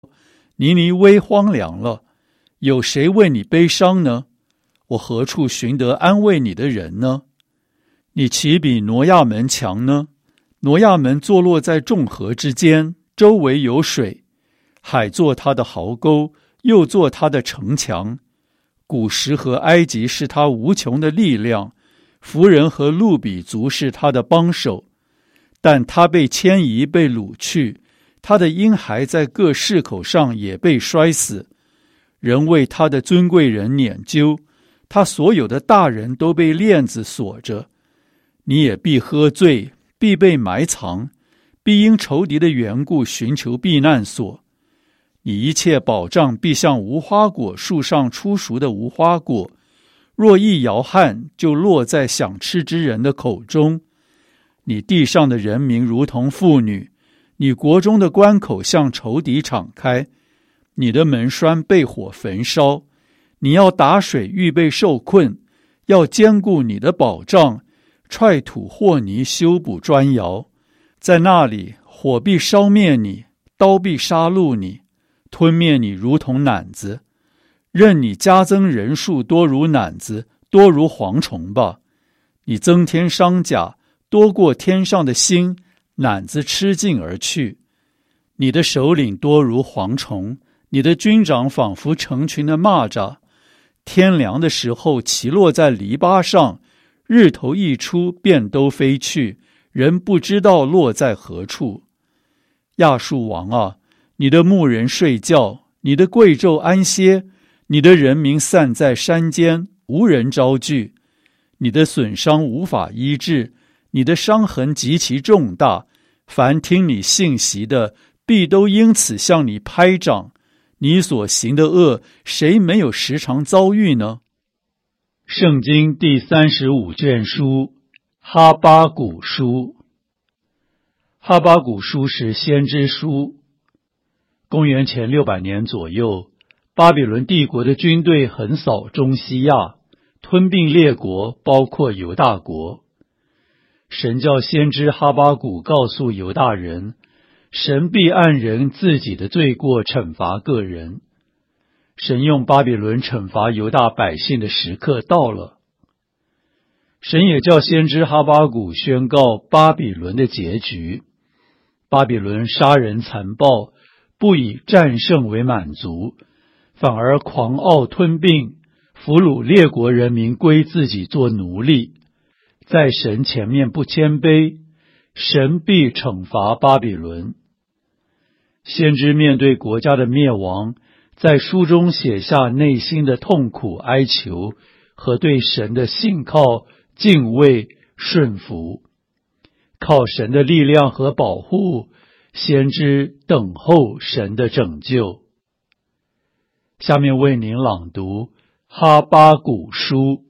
尼尼微荒凉了，有谁为你悲伤呢？我何处寻得安慰你的人呢？你岂比挪亚门强呢？挪亚门坐落在众河之间，周围有水，海做他的壕沟，又做他的城墙。古时和埃及是他无穷的力量，弗人和路比族是他的帮手。但他被迁移，被掳去，他的婴孩在各市口上也被摔死。人为他的尊贵人撵究，他所有的大人都被链子锁着。你也必喝醉，必被埋藏，必因仇敌的缘故寻求避难所。你一切保障必像无花果树上出熟的无花果，若一摇撼，就落在想吃之人的口中。你地上的人民如同妇女，你国中的关口向仇敌敞开，你的门栓被火焚烧。你要打水预备受困，要坚固你的保障，踹土和泥修补砖窑。在那里，火必烧灭你，刀必杀戮你，吞灭你如同赧子。任你加增人数多如赧子，多如蝗虫吧。你增添伤甲，多过天上的星，赧子吃尽而去。你的首领多如蝗虫，你的军长仿佛成群的蚂蚱。天凉的时候起落在篱笆上，日头一出便都飞去，人不知道落在何处。亚述王啊，你的牧人睡觉，你的贵胄安歇，你的人民散在山间，无人招聚。你的损伤无法医治，你的伤痕极其重大，凡听你信息的，必都因此向你拍掌。你所行的恶，谁没有时常遭遇呢？圣经第35卷书，哈巴谷书。哈巴谷书是先知书。公元前600年左右，巴比伦帝国的军队横扫中西亚，吞并列国，包括犹大国。神叫先知哈巴谷告诉犹大人，神必按人自己的罪过惩罚个人。神用巴比伦惩罚犹大百姓的时刻到了。神也叫先知哈巴谷宣告巴比伦的结局。巴比伦杀人残暴，不以战胜为满足，反而狂傲吞并，俘虏列国人民归自己做奴隶。在神前面不谦卑，神必惩罚巴比伦。先知面对国家的灭亡，在书中写下内心的痛苦哀求和对神的信靠、敬畏、顺服。靠神的力量和保护，先知等候神的拯救。下面为您朗读哈巴谷书。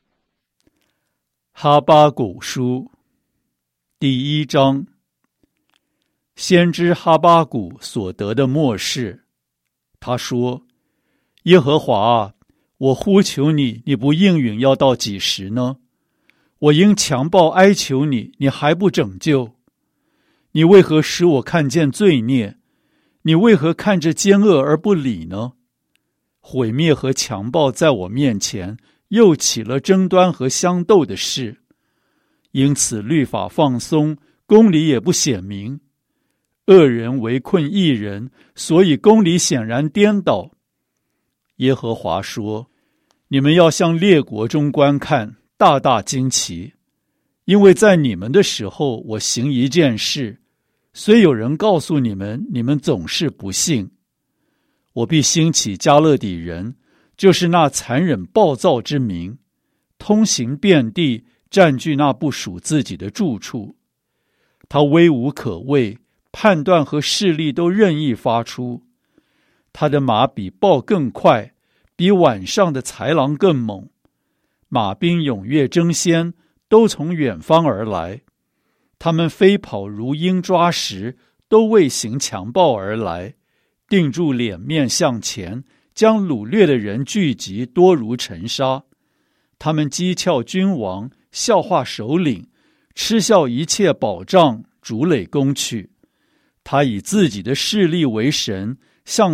哈巴谷书第1章。先知哈巴谷所得的默示。他说：耶和华啊，我呼求你，你不应允，要到几时呢？我因强暴哀求你，你还不拯救？你为何使我看见罪孽？你为何看着奸恶而不理呢？毁灭和强暴在我面前，又起了争端和相斗的事。因此律法放松，公理也不显明。恶人围困义人，所以公理显然颠倒。耶和华说：你们要向列国中观看，大大惊奇，因为在你们的时候，我行一件事，虽有人告诉你们，你们总是不信。我必兴起加勒底人，就是那残忍暴躁之民，通行遍地，占据那不属自己的住处。他威无可畏，判断和势力都任意发出。他的马比豹更快，比晚上的豺狼更猛。马兵踊跃争先，都从远方而来。他们飞跑如鹰抓食，都为行强暴而来。定住脸面向前，将掳掠的人聚集，多如尘沙。他们讥诮君王，笑话首领，嗤笑一切保障，逐垒攻取。他以自己的势力为神， 向